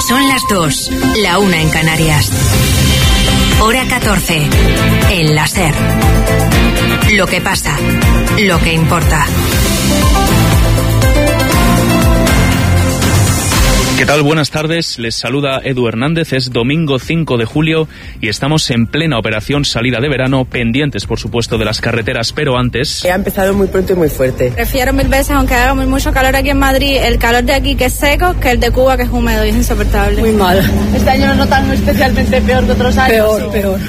Son las 2, la 1 en Canarias. Hora 14, en la SER. Lo que pasa, lo que importa. ¿Qué tal? Buenas tardes, les saluda Edu Hernández, es domingo 5 de julio y estamos en plena operación salida de verano, pendientes por supuesto de las carreteras, pero antes... Ha empezado muy pronto y muy fuerte. Prefiero mil veces, aunque haga mucho calor aquí en Madrid, el calor de aquí que es seco, que el de Cuba que es húmedo y es insoportable. Muy mal. Este año lo notan especialmente peor que otros años. Peor.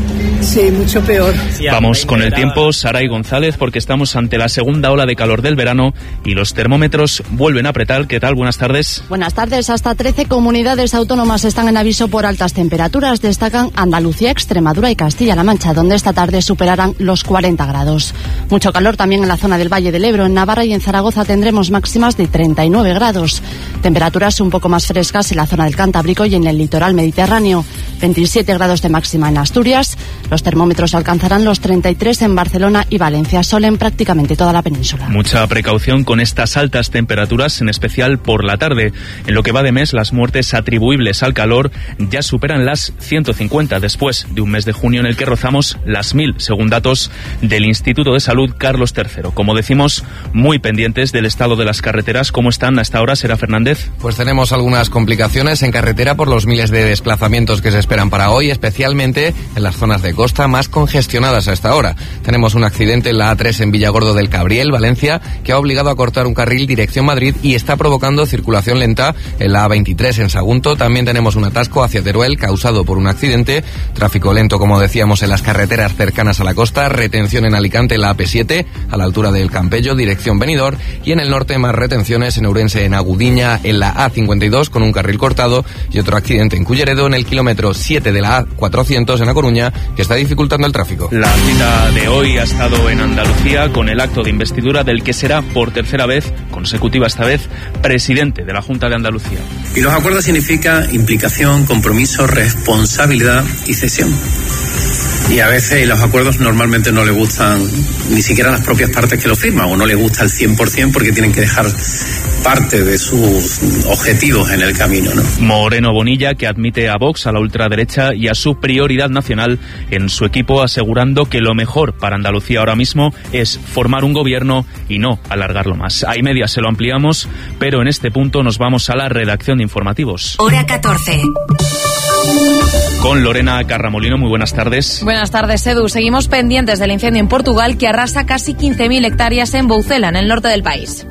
Sí, mucho peor. Vamos con el tiempo, Saray González, porque estamos ante la segunda ola de calor del verano y los termómetros vuelven a apretar. ¿Qué tal? Buenas tardes. Buenas tardes. Hasta 13 comunidades autónomas están en aviso por altas temperaturas. Destacan Andalucía, Extremadura y Castilla-La Mancha, donde esta tarde superarán los 40 grados. Mucho calor también en la zona del Valle del Ebro. En Navarra y en Zaragoza tendremos máximas de 39 grados. Temperaturas un poco más frescas en la zona del Cantábrico y en el litoral mediterráneo. 27 grados de máxima en Asturias. Los termómetros alcanzarán los 33 en Barcelona y Valencia, sol en prácticamente toda la península. Mucha precaución con estas altas temperaturas, en especial por la tarde. En lo que va de mes, las muertes atribuibles al calor ya superan las 150, después de un mes de junio en el que rozamos las 1000, según datos del Instituto de Salud Carlos III. Como decimos, muy pendientes del estado de las carreteras. ¿Cómo están hasta ahora, Sera Fernández? Pues tenemos algunas complicaciones en carretera por los miles de desplazamientos que se esperan para hoy, especialmente en las zonas de costa más congestionadas a esta hora. Tenemos un accidente en la A3 en Villagordo del Cabriel, Valencia, que ha obligado a cortar un carril dirección Madrid y está provocando circulación lenta en la A23 en Sagunto. También tenemos un atasco hacia Teruel causado por un accidente. Tráfico lento, como decíamos, en las carreteras cercanas a la costa. Retención en Alicante en la AP7 a la altura del Campello, dirección Benidorm. Y en el norte más retenciones en Ourense, en Agudiña, en la A52 con un carril cortado y otro accidente en Culleredo en el kilómetro 7 de la A400 en A Coruña, que está dificultando el tráfico. La cita de hoy ha estado en Andalucía con el acto de investidura del que será por tercera vez, consecutiva esta vez, presidente de la Junta de Andalucía. Y los acuerdos significa implicación, compromiso, responsabilidad y cesión. Y a veces los acuerdos normalmente no le gustan ni siquiera a las propias partes que lo firman, o no le gusta al 100% porque tienen que dejar parte de sus objetivos en el camino, ¿no? Moreno Bonilla, que admite a Vox, a la ultraderecha y a su prioridad nacional en su equipo, asegurando que lo mejor para Andalucía ahora mismo es formar un gobierno y no alargarlo más. A y media se lo ampliamos, pero en este punto nos vamos a la redacción de informativos. Hora 14. Con Lorena Carramolino, muy buenas tardes. Buenas tardes, Edu. Seguimos pendientes del incendio en Portugal que arrasa casi 15.000 hectáreas en Boucela, en el norte del país.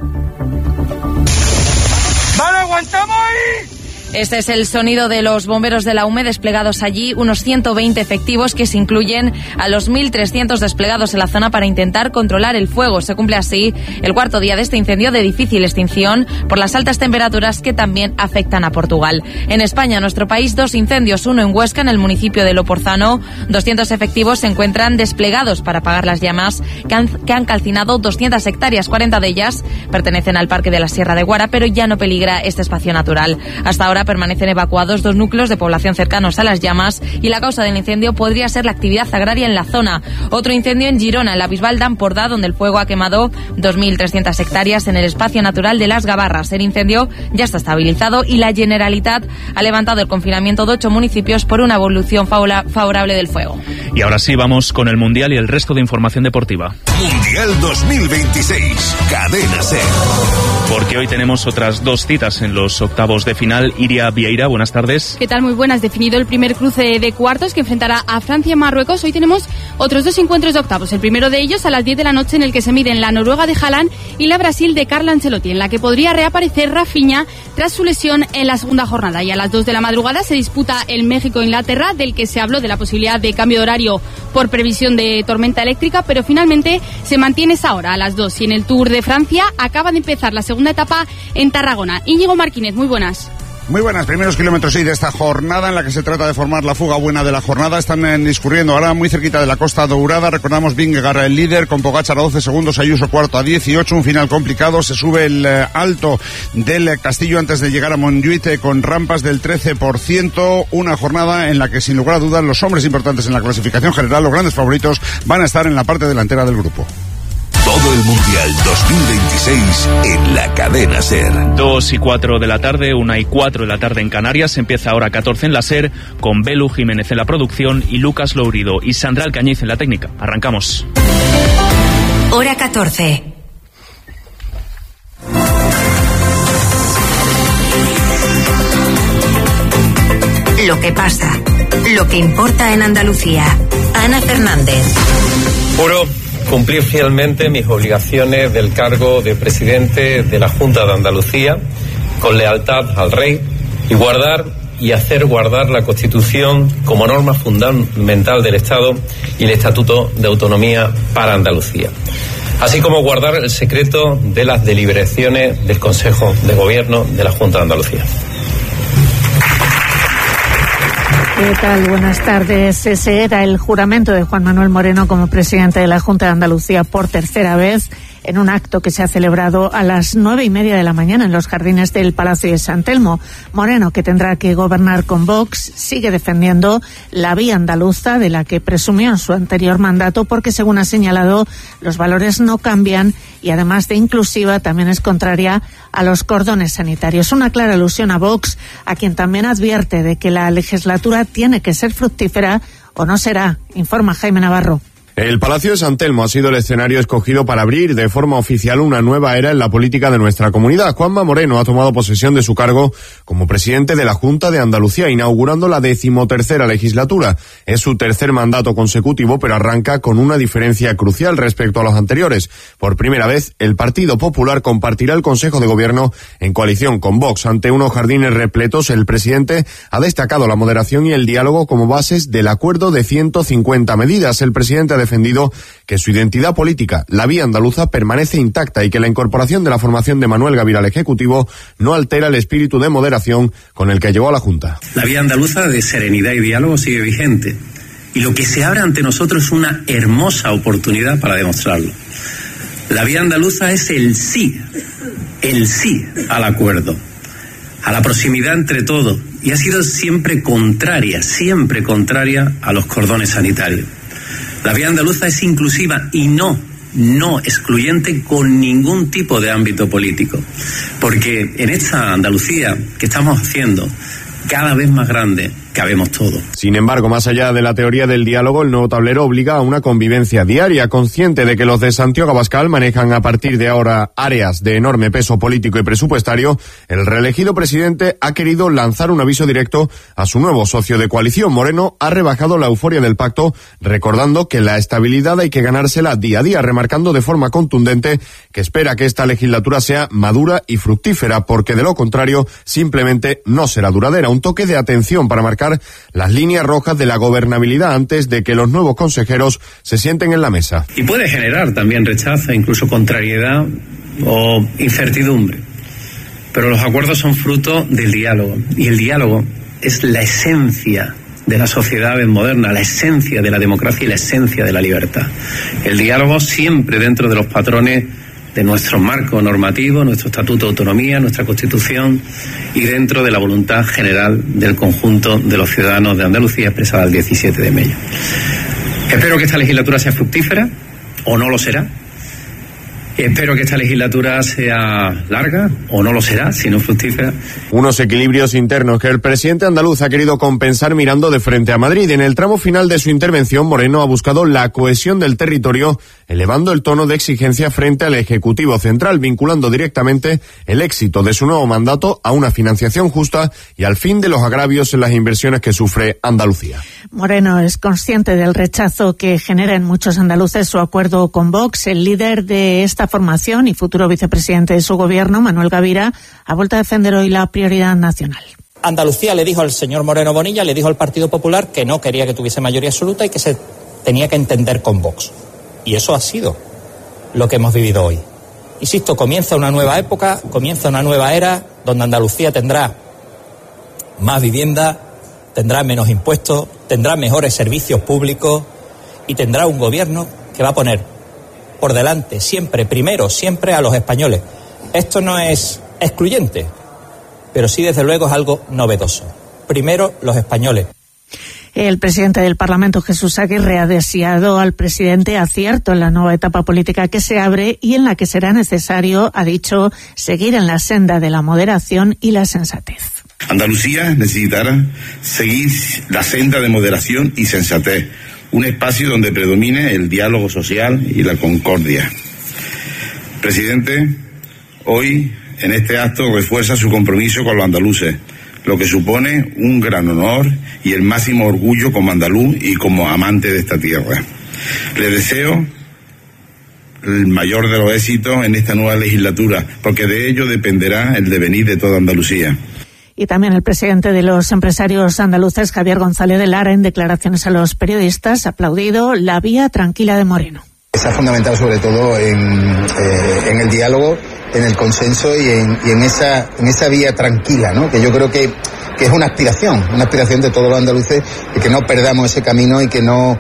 ¡Vale, aguantamos ahí! Este es el sonido de los bomberos de la UME desplegados allí, unos 120 efectivos que se incluyen a los 1.300 desplegados en la zona para intentar controlar el fuego. Se cumple así el cuarto día de este incendio de difícil extinción por las altas temperaturas que también afectan a Portugal. En España, nuestro país, 2 incendios, uno en Huesca, en el municipio de Loporzano. 200 efectivos se encuentran desplegados para apagar las llamas que han calcinado 200 hectáreas. 40 de ellas pertenecen al Parque de la Sierra de Guara, pero ya no peligra este espacio natural. Hasta ahora permanecen evacuados 2 núcleos de población cercanos a las llamas y la causa del incendio podría ser la actividad agraria en la zona. Otro incendio en Girona, en la Bisbal d'Empordà, donde el fuego ha quemado 2.300 hectáreas en el espacio natural de Las Gavarras. El incendio ya está estabilizado y la Generalitat ha levantado el confinamiento de 8 municipios por una evolución favorable del fuego. Y ahora sí, vamos con el Mundial y el resto de información deportiva. Mundial 2026, Cadena SER. Porque hoy tenemos otras 2 citas en los octavos de final. Iria Vieira, buenas tardes. ¿Qué tal? Muy buenas. Definido el primer cruce de cuartos que enfrentará a Francia y Marruecos. Hoy tenemos otros 2 encuentros de octavos. El primero de ellos a las 10 de la noche, en el que se miden la Noruega de Haaland y la Brasil de Carlo Ancelotti, en la que podría reaparecer Rafinha tras su lesión en la segunda jornada. Y a las 2 de la madrugada se disputa el México-Inglaterra, del que se habló de la posibilidad de cambio de horario por previsión de tormenta eléctrica, pero finalmente se mantiene esa hora a las 2. Y en el Tour de Francia acaba de empezar la segunda etapa en Tarragona. Íñigo Martínez, muy buenas. Muy buenas, primeros kilómetros de esta jornada en la que se trata de formar la fuga buena de la jornada. Están discurriendo ahora muy cerquita de la Costa Dourada. Recordamos Vingegaard el líder, con Pogačar a 12 segundos, Ayuso cuarto a 18, un final complicado. Se sube el alto del Castillo antes de llegar a Montjuïc con rampas del 13%. Una jornada en la que sin lugar a dudas los hombres importantes en la clasificación general, los grandes favoritos, van a estar en la parte delantera del grupo. Todo el Mundial 2026 en la cadena SER. 2:04 de la tarde, 1:04 de la tarde en Canarias. Empieza ahora 14 en la SER, con Belu Jiménez en la producción y Lucas Lourido y Sandra Alcañiz en la técnica. Arrancamos. Hora 14. Lo que pasa, lo que importa en Andalucía. Ana Fernández. Juro cumplir fielmente mis obligaciones del cargo de presidente de la Junta de Andalucía, con lealtad al Rey, y guardar y hacer guardar la Constitución como norma fundamental del Estado y el Estatuto de Autonomía para Andalucía, así como guardar el secreto de las deliberaciones del Consejo de Gobierno de la Junta de Andalucía. ¿Qué tal? Buenas tardes. Ese era el juramento de Juan Manuel Moreno como presidente de la Junta de Andalucía por tercera vez, en un acto que se ha celebrado a las 9:30 de la mañana en los jardines del Palacio de San Telmo. Moreno, que tendrá que gobernar con Vox, sigue defendiendo la vía andaluza de la que presumió en su anterior mandato, porque, según ha señalado, los valores no cambian y, además de inclusiva, también es contraria a los cordones sanitarios. Una clara alusión a Vox, a quien también advierte de que la legislatura tiene que ser fructífera o no será, informa Jaime Navarro. El Palacio de San Telmo ha sido el escenario escogido para abrir de forma oficial una nueva era en la política de nuestra comunidad. Juanma Moreno ha tomado posesión de su cargo como presidente de la Junta de Andalucía, inaugurando la 13ª legislatura. Es su tercer mandato consecutivo, pero arranca con una diferencia crucial respecto a los anteriores. Por primera vez, el Partido Popular compartirá el Consejo de Gobierno en coalición con Vox. Ante unos jardines repletos, el presidente ha destacado la moderación y el diálogo como bases del acuerdo de 150 medidas. El presidente ha defendido que su identidad política, la vía andaluza, permanece intacta y que la incorporación de la formación de Manuel Gavira al Ejecutivo no altera el espíritu de moderación con el que llegó a la Junta. La vía andaluza de serenidad y diálogo sigue vigente, y lo que se abre ante nosotros es una hermosa oportunidad para demostrarlo. La vía andaluza es el sí al acuerdo, a la proximidad entre todos, y ha sido siempre contraria a los cordones sanitarios. La vía andaluza es inclusiva y no excluyente con ningún tipo de ámbito político, porque en esta Andalucía que estamos haciendo cada vez más grande, cabemos todos. Sin embargo, más allá de la teoría del diálogo, el nuevo tablero obliga a una convivencia diaria. Consciente de que los de Santiago Abascal manejan a partir de ahora áreas de enorme peso político y presupuestario, el reelegido presidente ha querido lanzar un aviso directo a su nuevo socio de coalición. Moreno ha rebajado la euforia del pacto, recordando que la estabilidad hay que ganársela día a día, remarcando de forma contundente que espera que esta legislatura sea madura y fructífera, porque de lo contrario simplemente no será duradera. Un toque de atención para marcar las líneas rojas de la gobernabilidad antes de que los nuevos consejeros se sienten en la mesa. Y puede generar también rechazo, incluso contrariedad o incertidumbre. Pero los acuerdos son fruto del diálogo, y el diálogo es la esencia de la sociedad moderna, la esencia de la democracia y la esencia de la libertad. El diálogo siempre dentro de los patrones de nuestro marco normativo, nuestro Estatuto de Autonomía, nuestra Constitución, y dentro de la voluntad general del conjunto de los ciudadanos de Andalucía expresada el 17 de mayo. Espero que esta legislatura sea fructífera, o no lo será. Espero que esta legislatura sea larga, o no lo será, si no fructífera. Unos equilibrios internos que el presidente andaluz ha querido compensar mirando de frente a Madrid. En el tramo final de su intervención, Moreno ha buscado la cohesión del territorio, elevando el tono de exigencia frente al Ejecutivo Central, vinculando directamente el éxito de su nuevo mandato a una financiación justa y al fin de los agravios en las inversiones que sufre Andalucía. Moreno es consciente del rechazo que genera en muchos andaluces su acuerdo con Vox. El líder de esta formación y futuro vicepresidente de su gobierno, Manuel Gavira, ha vuelto a defender hoy la prioridad nacional. Andalucía le dijo al señor Moreno Bonilla, le dijo al Partido Popular que no quería que tuviese mayoría absoluta y que se tenía que entender con Vox. Y eso ha sido lo que hemos vivido hoy. Insisto, comienza una nueva época, comienza una nueva era donde Andalucía tendrá más vivienda, tendrá menos impuestos, tendrá mejores servicios públicos y tendrá un gobierno que va a poner por delante siempre, primero, siempre a los españoles. Esto no es excluyente, pero sí desde luego es algo novedoso. Primero los españoles. El presidente del Parlamento, Jesús Aguirre, ha deseado al presidente acierto en la nueva etapa política que se abre y en la que será necesario, ha dicho, seguir en la senda de la moderación y la sensatez. Andalucía necesitará seguir la senda de moderación y sensatez, un espacio donde predomine el diálogo social y la concordia. Presidente, hoy en este acto refuerza su compromiso con los andaluces, lo que supone un gran honor y el máximo orgullo como andaluz y como amante de esta tierra. Le deseo el mayor de los éxitos en esta nueva legislatura, porque de ello dependerá el devenir de toda Andalucía. Y también el presidente de los empresarios andaluces, Javier González de Lara, en declaraciones a los periodistas, ha aplaudido la vía tranquila de Moreno. Está fundamental sobre todo en el diálogo, en el consenso y en esa vía tranquila, ¿no? Que yo creo que es una aspiración de todos los andaluces, y que no perdamos ese camino y que no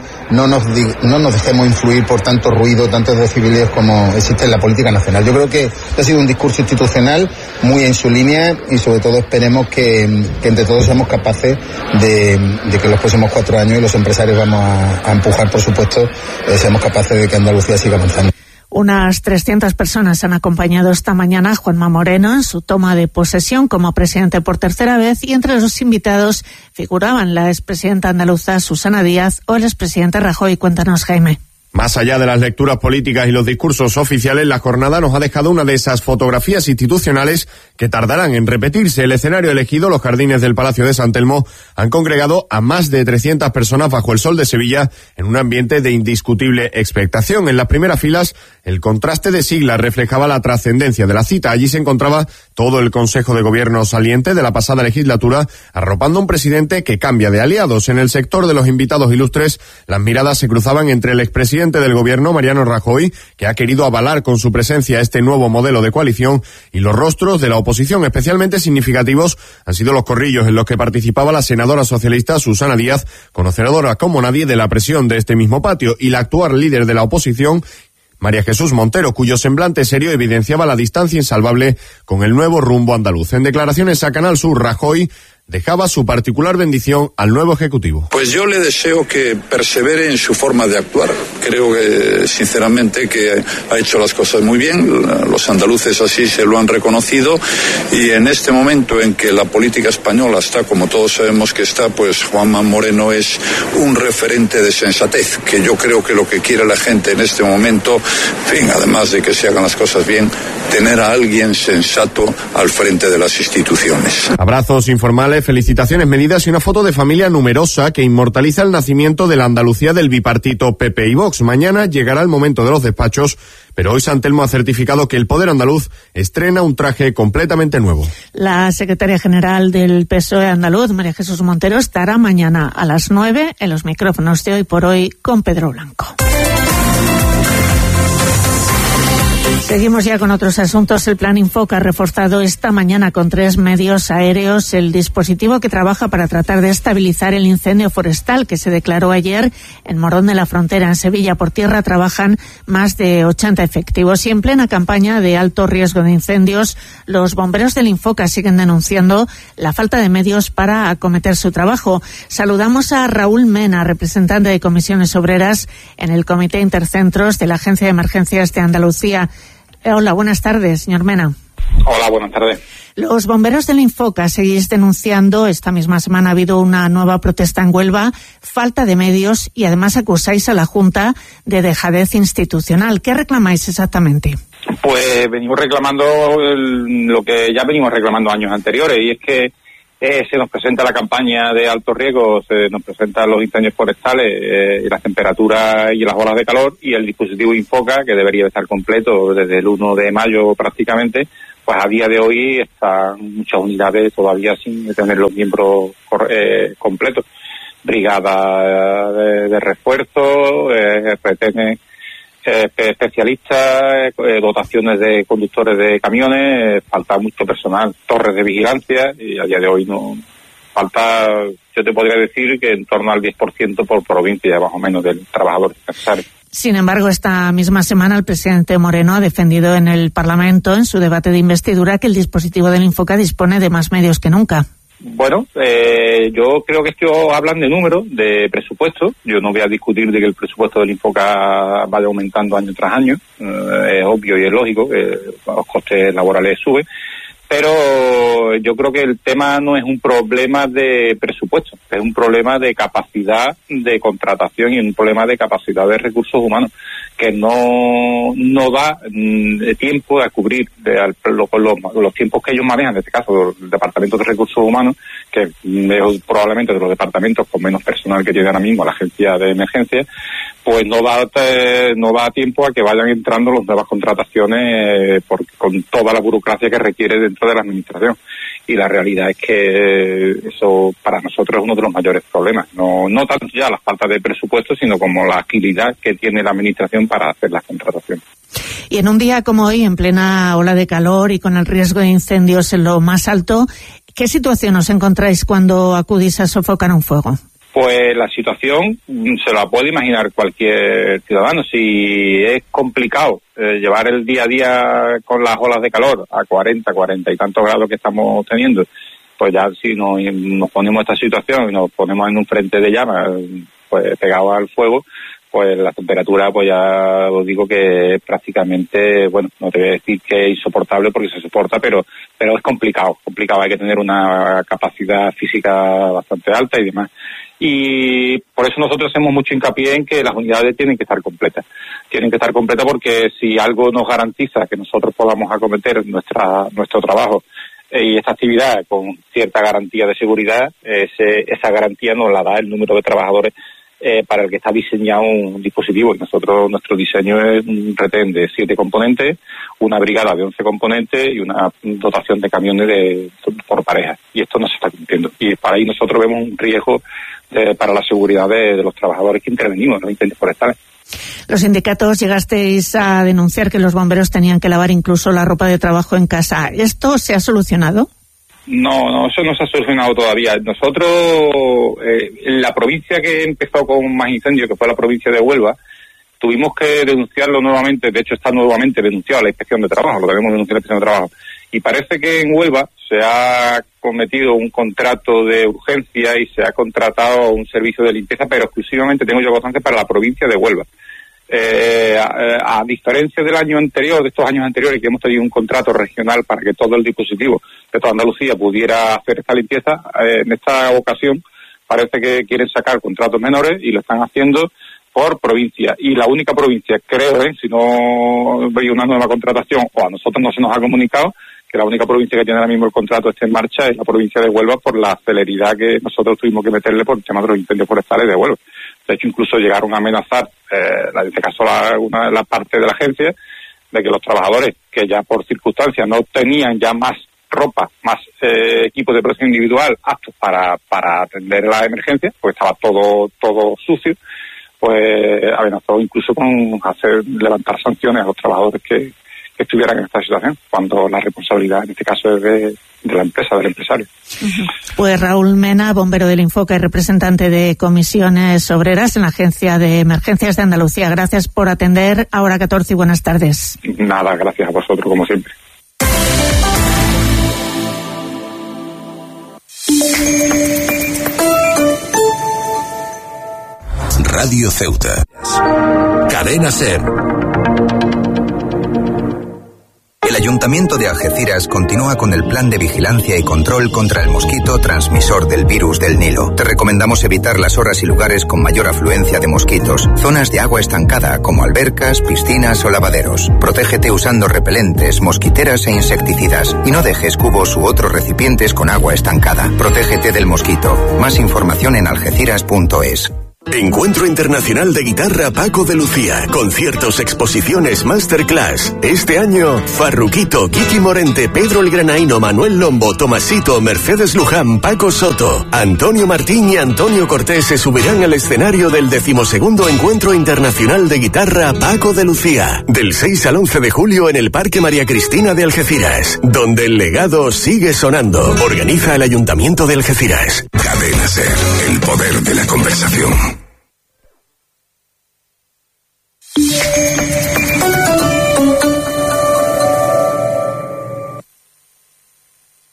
nos dejemos influir por tanto ruido, tantos decibelios como existe en la política nacional. Yo creo que ha sido un discurso institucional muy en su línea y sobre todo esperemos que entre todos seamos capaces de que en los próximos 4 años, y los empresarios vamos a empujar, por supuesto, seamos capaces de que Andalucía siga avanzando. Unas 300 personas han acompañado esta mañana a Juanma Moreno en su toma de posesión como presidente por tercera vez, y entre los invitados figuraban la expresidenta andaluza Susana Díaz o el expresidente Rajoy. Cuéntanos, Jaime. Más allá de las lecturas políticas y los discursos oficiales, la jornada nos ha dejado una de esas fotografías institucionales que tardarán en repetirse. El escenario elegido, los jardines del Palacio de San Telmo, han congregado a más de 300 personas bajo el sol de Sevilla en un ambiente de indiscutible expectación. En las primeras filas, el contraste de siglas reflejaba la trascendencia de la cita. Allí se encontraba todo el Consejo de Gobierno saliente de la pasada legislatura, arropando a un presidente que cambia de aliados. En el sector de los invitados ilustres, las miradas se cruzaban entre el expresidente del Gobierno, Mariano Rajoy, que ha querido avalar con su presencia este nuevo modelo de coalición, y los rostros de la oposición. Especialmente significativos han sido los corrillos en los que participaba la senadora socialista Susana Díaz, conocedora como nadie de la presión de este mismo patio, y la actual líder de la oposición, María Jesús Montero, cuyo semblante serio evidenciaba la distancia insalvable con el nuevo rumbo andaluz. En declaraciones a Canal Sur, Rajoy dejaba su particular bendición al nuevo Ejecutivo. Pues yo le deseo que persevere en su forma de actuar. Creo que, sinceramente, que ha hecho las cosas muy bien. Los andaluces así se lo han reconocido. Y en este momento en que la política española está, como todos sabemos que está, pues Juanma Moreno es un referente de sensatez, que yo creo que lo que quiere la gente en este momento, en fin, además de que se hagan las cosas bien, tener a alguien sensato al frente de las instituciones. Abrazos informales, felicitaciones medidas y una foto de familia numerosa que inmortaliza el nacimiento de la Andalucía del bipartito PP y Vox. Mañana llegará el momento de los despachos, pero hoy San Telmo ha certificado que el poder andaluz estrena un traje completamente nuevo. La secretaria general del PSOE andaluz, María Jesús Montero, estará mañana a las 9 en los micrófonos de Hoy por Hoy con Pedro Blanco. Seguimos ya con otros asuntos. El Plan Infoca ha reforzado esta mañana con 3 medios aéreos el dispositivo que trabaja para tratar de estabilizar el incendio forestal que se declaró ayer en Morón de la Frontera. En Sevilla, por tierra, trabajan más de 80 efectivos. Y en plena campaña de alto riesgo de incendios, los bomberos del Infoca siguen denunciando la falta de medios para acometer su trabajo. Saludamos a Raúl Mena, representante de Comisiones Obreras en el Comité Intercentros de la Agencia de Emergencias de Andalucía. Hola, buenas tardes, señor Mena. Hola, buenas tardes. Los bomberos del Infoca seguís denunciando, esta misma semana ha habido una nueva protesta en Huelva, falta de medios, y además acusáis a la Junta de dejadez institucional. ¿Qué reclamáis exactamente? Pues venimos reclamando lo que ya venimos reclamando años anteriores, y es que se nos presenta la campaña de alto riesgo, se nos presentan los incendios forestales, las temperaturas y las olas de calor, y el dispositivo Infoca, que debería estar completo desde el 1 de mayo prácticamente, pues a día de hoy están muchas unidades todavía sin tener los miembros completos. Brigada de refuerzo, retenes especialistas, dotaciones de conductores de camiones, falta mucho personal, torres de vigilancia, y a día de hoy no falta, yo te podría decir que en torno al 10% por provincia, más o menos, del trabajador necesario. Sin embargo, esta misma semana el presidente Moreno ha defendido en el Parlamento, en su debate de investidura, que el dispositivo del Infoca dispone de más medios que nunca. Bueno, yo creo que estos hablan de números, de presupuesto. Yo no voy a discutir de que el presupuesto del Infoca vaya aumentando año tras año. Es obvio y es lógico que los costes laborales suben. Pero yo creo que el tema no es un problema de presupuesto, es un problema de capacidad de contratación y un problema de capacidad de recursos humanos, que no da tiempo a cubrir los tiempos que ellos manejan, en este caso el Departamento de Recursos Humanos, que es probablemente de los departamentos con menos personal que tiene ahora mismo la Agencia de Emergencias, pues no da tiempo a que vayan entrando las nuevas contrataciones con toda la burocracia que requiere dentro de la administración. Y la realidad es que eso para nosotros es uno de los mayores problemas. No tanto ya la falta de presupuesto, sino como la agilidad que tiene la administración para hacer las contrataciones. Y en un día como hoy, en plena ola de calor y con el riesgo de incendios en lo más alto, ¿qué situación os encontráis cuando acudís a sofocar un fuego? Pues la situación se la puede imaginar cualquier ciudadano. Si es complicado llevar el día a día con las olas de calor a 40 y tantos grados que estamos teniendo, pues ya si nos ponemos esta situación y nos ponemos en un frente de llamas, pues pegado al fuego, pues la temperatura, pues ya os digo que es prácticamente, bueno, no te voy a decir que es insoportable porque se soporta, pero es complicado, hay que tener una capacidad física bastante alta y demás. Y por eso nosotros hacemos mucho hincapié en que las unidades tienen que estar completas. Tienen que estar completas porque si algo nos garantiza que nosotros podamos acometer nuestro trabajo y esta actividad con cierta garantía de seguridad, esa garantía nos la da el número de trabajadores para el que está diseñado un dispositivo. Y nuestro diseño es un retén de 7 componentes, una brigada de 11 componentes y una dotación de camiones por pareja. Y esto no se está cumpliendo. Y para ahí nosotros vemos un riesgo para la seguridad de los trabajadores que intervenimos en los incendios forestales. Los sindicatos llegasteis a denunciar que los bomberos tenían que lavar incluso la ropa de trabajo en casa. ¿Esto se ha solucionado? No, eso no se ha solucionado todavía. Nosotros, en la provincia que empezó con más incendios, que fue la provincia de Huelva, tuvimos que denunciarlo nuevamente. De hecho, está nuevamente denunciado a la Inspección de Trabajo, lo tenemos denunciado a la Inspección de Trabajo. Y parece que en Huelva se ha cometido un contrato de urgencia y se ha contratado un servicio de limpieza, pero exclusivamente, tengo yo constancia, para la provincia de Huelva. A diferencia del año anterior, de estos años anteriores, que hemos tenido un contrato regional para que todo el dispositivo de toda Andalucía pudiera hacer esta limpieza, en esta ocasión parece que quieren sacar contratos menores y lo están haciendo por provincia. Y la única provincia, creo, si no hay una nueva contratación, o a nosotros no se nos ha comunicado, que la única provincia que tiene ahora mismo el contrato esté en marcha es la provincia de Huelva, por la celeridad que nosotros tuvimos que meterle por el tema de los incendios forestales de Huelva. De hecho, incluso llegaron a amenazar, en este caso la parte de la agencia, de que los trabajadores que ya por circunstancias no tenían ya más ropa, más equipos de protección individual aptos para atender la emergencia, pues estaba todo sucio, pues amenazó incluso con levantar sanciones a los trabajadores que estuvieran en esta situación, cuando la responsabilidad en este caso es de la empresa, del empresario. Pues Raúl Mena, bombero del Infoca y representante de Comisiones Obreras en la Agencia de Emergencias de Andalucía. Gracias por atender a Hora 14 y buenas tardes. Nada, gracias a vosotros como siempre. Radio Ceuta. Cadena SER. El Ayuntamiento de Algeciras continúa con el plan de vigilancia y control contra el mosquito transmisor del virus del Nilo. Te recomendamos evitar las horas y lugares con mayor afluencia de mosquitos, zonas de agua estancada como albercas, piscinas o lavaderos. Protégete usando repelentes, mosquiteras e insecticidas y no dejes cubos u otros recipientes con agua estancada. Protégete del mosquito. Más información en algeciras.es. Encuentro Internacional de Guitarra Paco de Lucía. Conciertos, exposiciones, masterclass. Este año, Farruquito, Kiki Morente, Pedro el Granaíno, Manuel Lombo, Tomasito, Mercedes Luján, Paco Soto, Antonio Martín y Antonio Cortés se subirán al escenario del 12º Encuentro Internacional de Guitarra Paco de Lucía. Del 6 al 11 de julio en el Parque María Cristina de Algeciras, donde el legado sigue sonando. Organiza el Ayuntamiento de Algeciras. Cadena SER, el poder de la conversación.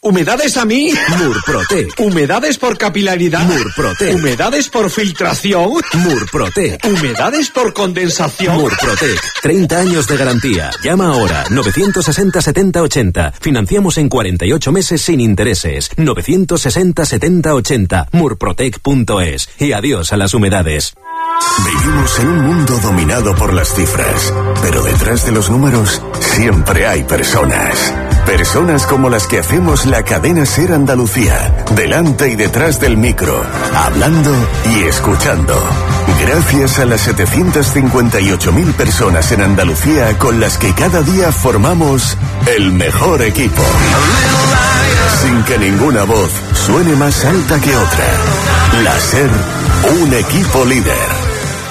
¿Humedades a mí? Murprotec. ¿Humedades por capilaridad? Murprotec. ¿Humedades por filtración? Murprotec. ¿Humedades por condensación? Murprotec. 30 años de garantía. Llama ahora. 960 70 80. Financiamos en 48 meses sin intereses. 960 70 80. Murprotec.es. Y adiós a las humedades. Vivimos en un mundo dominado por las cifras, pero detrás de los números siempre hay personas. Personas como las que hacemos la cadena SER Andalucía, delante y detrás del micro, hablando y escuchando. Gracias a las 758.000 personas en Andalucía con las que cada día formamos el mejor equipo. Sin que ninguna voz suene más alta que otra. La SER, un equipo líder.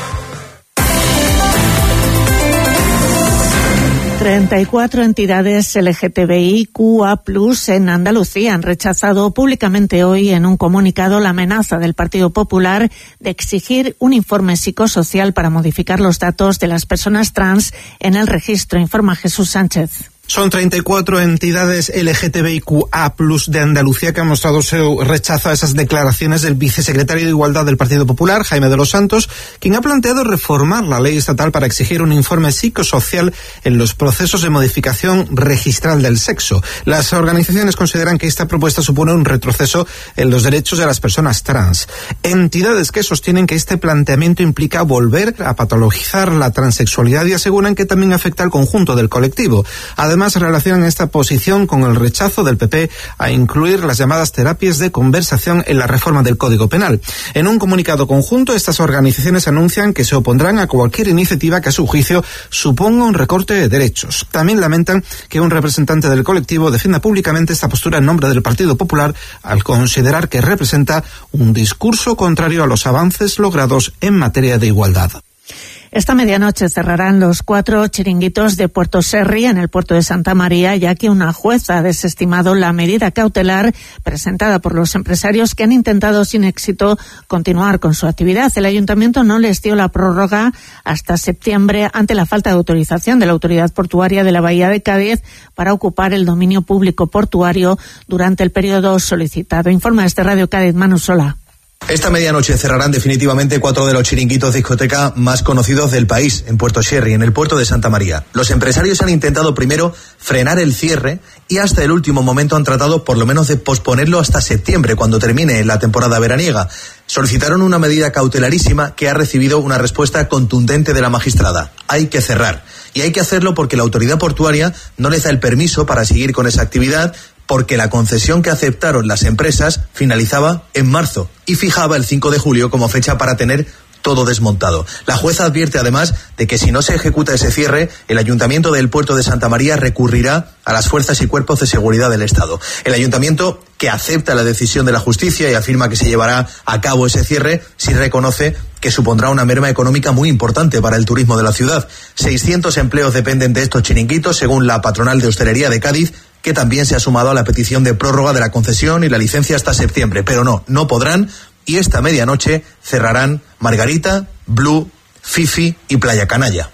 34 entidades LGTBIQA+ en Andalucía han rechazado públicamente hoy en un comunicado la amenaza del Partido Popular de exigir un informe psicosocial para modificar los datos de las personas trans en el registro, informa Jesús Sánchez. Son 34 entidades LGTBIQA+ de Andalucía que han mostrado su rechazo a esas declaraciones del vicesecretario de Igualdad del Partido Popular, Jaime de los Santos, quien ha planteado reformar la ley estatal para exigir un informe psicosocial en los procesos de modificación registral del sexo. Las organizaciones consideran que esta propuesta supone un retroceso en los derechos de las personas trans. Entidades que sostienen que este planteamiento implica volver a patologizar la transexualidad y aseguran que también afecta al conjunto del colectivo. Además, relacionan esta posición con el rechazo del PP a incluir las llamadas terapias de conversación en la reforma del Código Penal. En un comunicado conjunto, estas organizaciones anuncian que se opondrán a cualquier iniciativa que a su juicio suponga un recorte de derechos. También lamentan que un representante del colectivo defienda públicamente esta postura en nombre del Partido Popular al considerar que representa un discurso contrario a los avances logrados en materia de igualdad. Esta medianoche cerrarán los 4 chiringuitos de Puerto Serri en el puerto de Santa María, ya que una jueza ha desestimado la medida cautelar presentada por los empresarios que han intentado sin éxito continuar con su actividad. El ayuntamiento no les dio la prórroga hasta septiembre ante la falta de autorización de la Autoridad Portuaria de la Bahía de Cádiz para ocupar el dominio público portuario durante el periodo solicitado. Informa desde Radio Cádiz, Manu Sola. Esta medianoche cerrarán definitivamente 4 de los chiringuitos discoteca más conocidos del país, en Puerto Sherry, en el puerto de Santa María. Los empresarios han intentado primero frenar el cierre y hasta el último momento han tratado por lo menos de posponerlo hasta septiembre, cuando termine la temporada veraniega. Solicitaron una medida cautelarísima que ha recibido una respuesta contundente de la magistrada. Hay que cerrar. Y hay que hacerlo porque la autoridad portuaria no les da el permiso para seguir con esa actividad, porque la concesión que aceptaron las empresas finalizaba en marzo y fijaba el 5 de julio como fecha para tener todo desmontado. La jueza advierte además de que si no se ejecuta ese cierre, el Ayuntamiento del Puerto de Santa María recurrirá a las fuerzas y cuerpos de seguridad del Estado. El Ayuntamiento, que acepta la decisión de la justicia y afirma que se llevará a cabo ese cierre, sí reconoce que supondrá una merma económica muy importante para el turismo de la ciudad. 600 empleos dependen de estos chiringuitos, según la patronal de hostelería de Cádiz, que también se ha sumado a la petición de prórroga de la concesión y la licencia hasta septiembre. Pero no podrán, y esta medianoche cerrarán Margarita, Blue, Fifi y Playa Canalla.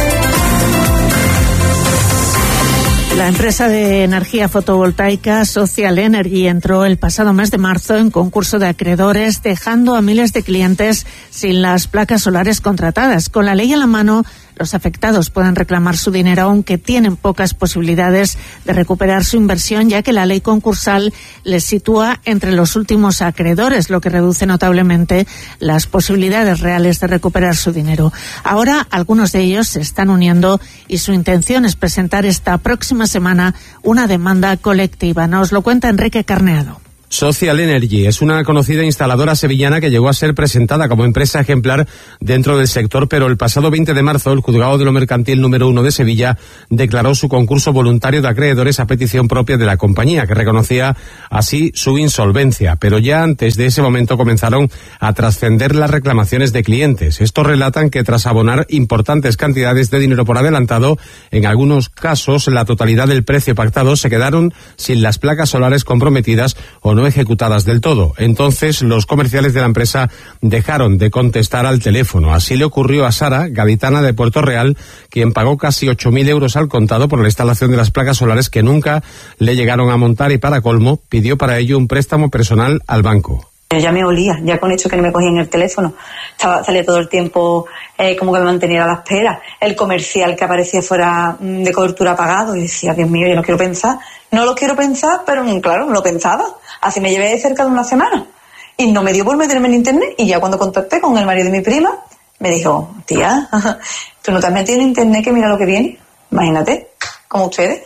La empresa de energía fotovoltaica Social Energy entró el pasado mes de marzo en concurso de acreedores, dejando a miles de clientes sin las placas solares contratadas. Con la ley a la mano, los afectados pueden reclamar su dinero, aunque tienen pocas posibilidades de recuperar su inversión, ya que la ley concursal les sitúa entre los últimos acreedores, lo que reduce notablemente las posibilidades reales de recuperar su dinero. Ahora, algunos de ellos se están uniendo y su intención es presentar esta próxima semana una demanda colectiva. Nos lo cuenta Enrique Carneado. Social Energy es una conocida instaladora sevillana que llegó a ser presentada como empresa ejemplar dentro del sector, pero el pasado 20 de marzo el Juzgado de lo Mercantil número 1 de Sevilla declaró su concurso voluntario de acreedores a petición propia de la compañía, que reconocía así su insolvencia. Pero ya antes de ese momento comenzaron a trascender las reclamaciones de clientes. Estos relatan que tras abonar importantes cantidades de dinero por adelantado, en algunos casos la totalidad del precio pactado, se quedaron sin las placas solares comprometidas o no no ejecutadas del todo. Entonces los comerciales de la empresa dejaron de contestar al teléfono. Así le ocurrió a Sara, gaditana de Puerto Real, quien pagó casi 8.000 euros al contado por la instalación de las placas solares que nunca le llegaron a montar y, para colmo, pidió para ello un préstamo personal al banco. Ya me olía, ya con hecho que no me cogían el teléfono. Salía todo el tiempo como que me mantenía a la espera. El comercial que aparecía fuera de cobertura apagado. Y decía, Dios mío, yo no quiero pensar. No lo quiero pensar, pero claro, no lo pensaba. Así me llevé cerca de una semana. Y no me dio por meterme en internet. Y ya cuando contacté con el marido de mi prima, me dijo, tía, tú no te has metido en internet, que mira lo que viene. Imagínate, como ustedes.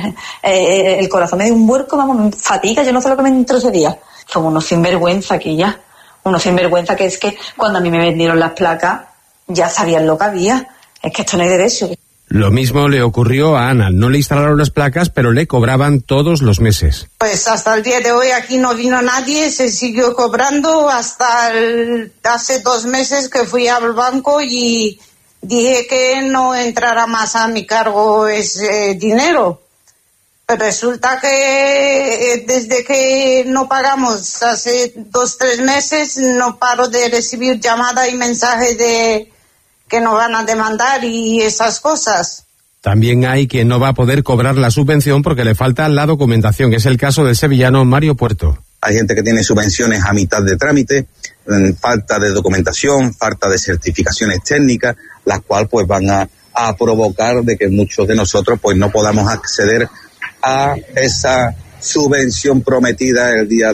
El corazón me dio un vuelco, vamos, me fatiga, yo no sé lo que me entró ese día. Como unos sinvergüenza aquí ya. Unos sinvergüenza que es que cuando a mí me vendieron las placas ya sabían lo que había. Es que esto no hay derecho. Lo mismo le ocurrió a Ana. No le instalaron las placas, pero le cobraban todos los meses. Pues hasta el día de hoy aquí no vino nadie, se siguió cobrando hasta hace 2 meses que fui al banco y dije que no entrara más a mi cargo ese dinero. Pero resulta que desde que no pagamos hace 2-3 meses no paro de recibir llamadas y mensajes de que nos van a demandar y esas cosas. También hay quien no va a poder cobrar la subvención porque le falta la documentación. Es el caso del sevillano Mario Puerto. Hay gente que tiene subvenciones a mitad de trámite, falta de documentación, falta de certificaciones técnicas, las cuales pues van a provocar de que muchos de nosotros pues no podamos acceder a esa subvención prometida el día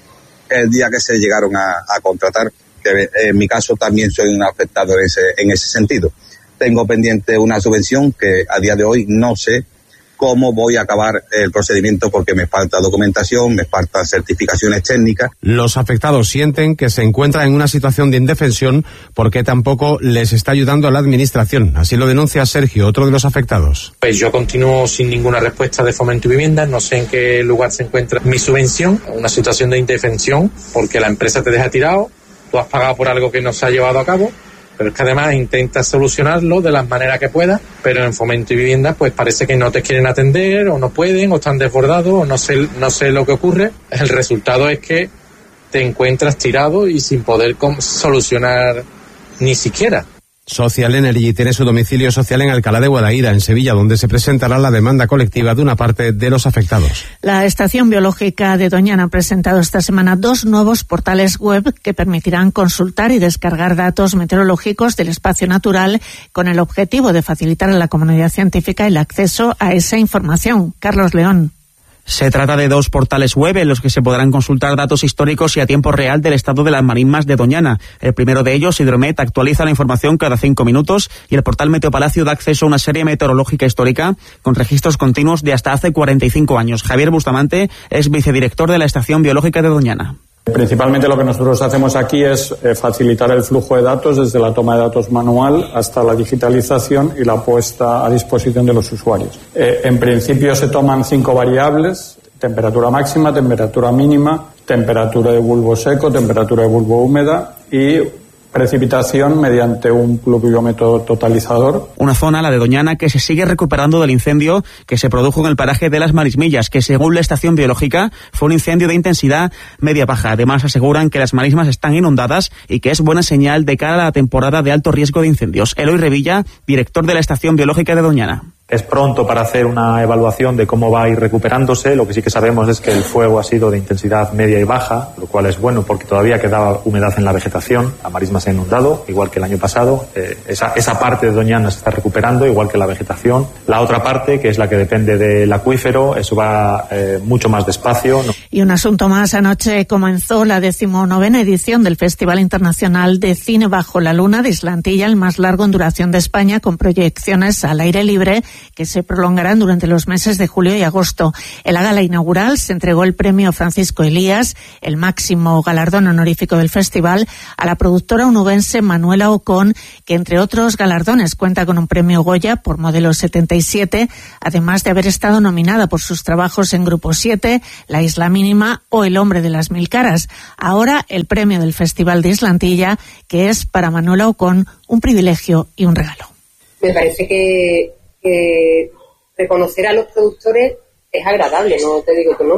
que se llegaron a contratar, que en mi caso también soy un afectado en ese sentido. Tengo pendiente una subvención que a día de hoy no sé cómo voy a acabar el procedimiento porque me falta documentación, me faltan certificaciones técnicas. Los afectados sienten que se encuentran en una situación de indefensión porque tampoco les está ayudando a la administración. Así lo denuncia Sergio, otro de los afectados. Pues yo continúo sin ninguna respuesta de Fomento y Vivienda, no sé en qué lugar se encuentra mi subvención, una situación de indefensión porque la empresa te deja tirado, tú has pagado por algo que no se ha llevado a cabo. Pero es que además intentas solucionarlo de las maneras que puedas, pero en Fomento y Vivienda pues parece que no te quieren atender, o no pueden, o están desbordados, o no sé lo que ocurre. El resultado es que te encuentras tirado y sin poder solucionar ni siquiera. Social Energy tiene su domicilio social en Alcalá de Guadaira, en Sevilla, donde se presentará la demanda colectiva de una parte de los afectados. La Estación Biológica de Doñana ha presentado esta semana 2 nuevos portales web que permitirán consultar y descargar datos meteorológicos del espacio natural con el objetivo de facilitar a la comunidad científica el acceso a esa información. Carlos León. Se trata de 2 portales web en los que se podrán consultar datos históricos y a tiempo real del estado de las marismas de Doñana. El primero de ellos, Hidromet, actualiza la información cada 5 minutos y el portal Meteopalacio da acceso a una serie meteorológica histórica con registros continuos de hasta hace 45 años. Javier Bustamante es vicedirector de la Estación Biológica de Doñana. Principalmente lo que nosotros hacemos aquí es facilitar el flujo de datos desde la toma de datos manual hasta la digitalización y la puesta a disposición de los usuarios. En principio se toman 5 variables: temperatura máxima, temperatura mínima, temperatura de bulbo seco, temperatura de bulbo húmeda y precipitación mediante un pluviómetro totalizador. Una zona, la de Doñana, que se sigue recuperando del incendio que se produjo en el paraje de Las Marismillas, que según la Estación Biológica fue un incendio de intensidad media-baja. Además aseguran que las marismas están inundadas y que es buena señal de cara a la temporada de alto riesgo de incendios. Eloy Revilla, director de la Estación Biológica de Doñana. Es pronto para hacer una evaluación de cómo va a ir recuperándose. Lo que sí que sabemos es que el fuego ha sido de intensidad media y baja, lo cual es bueno porque todavía quedaba humedad en la vegetación. La marisma se ha inundado, igual que el año pasado. Esa parte de Doñana se está recuperando, igual que la vegetación. La otra parte, que es la que depende del acuífero, eso va mucho más despacio. Y un asunto más. Anoche comenzó la 19ª edición del Festival Internacional de Cine Bajo la Luna de Islantilla, el más largo en duración de España, con proyecciones al aire libre que se prolongarán durante los meses de julio y agosto. En la gala inaugural se entregó el premio Francisco Elías, el máximo galardón honorífico del festival, a la productora onubense Manuela Ocón, que entre otros galardones cuenta con un premio Goya por Modelo 77, además de haber estado nominada por sus trabajos en Grupo 7, La Isla Mínima o El Hombre de las Mil Caras. Ahora el premio del Festival de Islantilla, que es para Manuela Ocón un privilegio y un regalo. Me parece que reconocer a los productores es agradable, no te digo que no.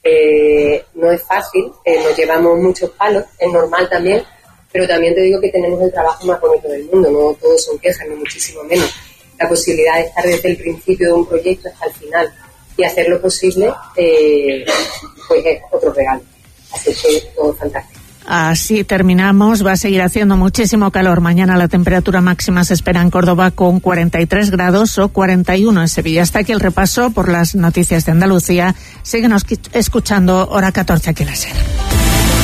No es fácil, nos llevamos muchos palos, es normal también, pero también te digo que tenemos el trabajo más bonito del mundo, no todos son quejas, ni muchísimo menos. La posibilidad de estar desde el principio de un proyecto hasta el final y hacer lo posible, pues es otro regalo. Así que todo fantástico. Así terminamos. Va a seguir haciendo muchísimo calor. Mañana la temperatura máxima se espera en Córdoba con 43 grados o 41 en Sevilla. Hasta aquí el repaso por las noticias de Andalucía. Síguenos escuchando, hora 14 aquí en la SER.